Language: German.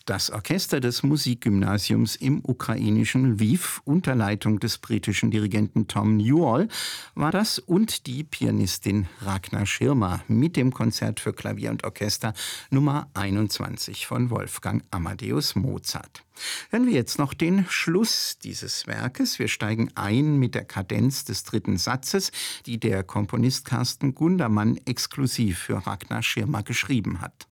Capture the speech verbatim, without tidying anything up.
Das Orchester des Musikgymnasiums im ukrainischen Lwiw unter Leitung des britischen Dirigenten Tom Newall war das und die Pianistin Ragnar Schirmer mit dem Konzert für Klavier und Orchester Nummer einundzwanzig von Wolfgang Amadeus Mozart. Hören wir jetzt noch den Schluss dieses Werkes. Wir steigen ein mit der Kadenz des dritten Satzes, die der Komponist Carsten Gundermann exklusiv für Ragnar Schirmer geschrieben hat.